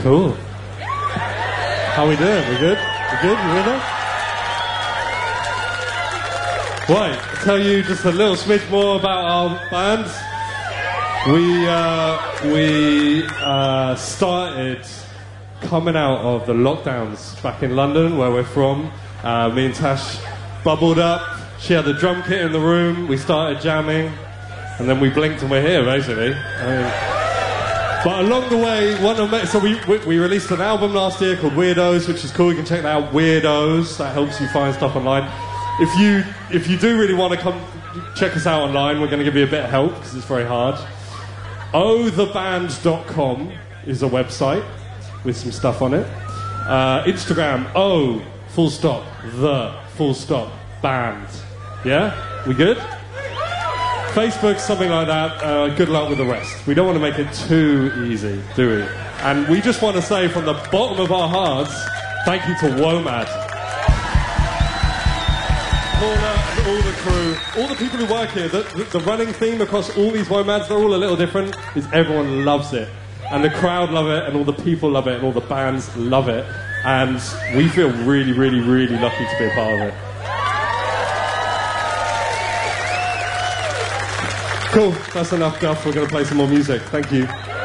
Cool. How we doing? We good? We good? You with us? Right, tell you just a little smidge more about our band. We started coming out of the lockdowns back in London, where we're from. Me and Tash bubbled up. She had the drum kit in the room. We started jamming, and then we blinked and we're here, basically. But along the way, we released an album last year called Weirdos, which is cool. You can check that out, Weirdos. That helps you find stuff online. If you do really want to come check us out online, we're going to give you a bit of help because it's very hard. ohtheband.com is a website with some stuff on it. Instagram, band. Yeah? We good? Facebook, something like that. Good luck with the rest. We don't want to make it too easy, do we? And we just want to say from the bottom of our hearts, thank you to WOMAD. Paula and all the crew, all the people who work here. The running theme across all these WOMADs, they're all a little different, is everyone loves it. And the crowd love it, and all the people love it, and all the bands love it. And we feel really, really, really lucky to be a part of it. Cool, that's enough guff. We're going to play some more music. Thank you.